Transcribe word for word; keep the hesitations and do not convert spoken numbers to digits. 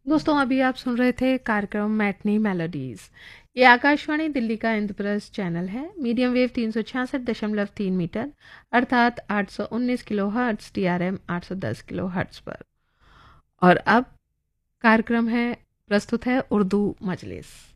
दोस्तों अभी आप सुन रहे थे कार्यक्रम मैटनी मेलोडीज। ये आकाशवाणी दिल्ली का इंद्रप्रस्थ चैनल है। मीडियम वेव तीन सौ छियासठ दशमलव तीन मीटर अर्थात आठ सौ उन्नीस kilo hertz, T R M आठ सौ दस किलो हर्ट्स पर। और अब कार्यक्रम है, प्रस्तुत है उर्दू मजलिस।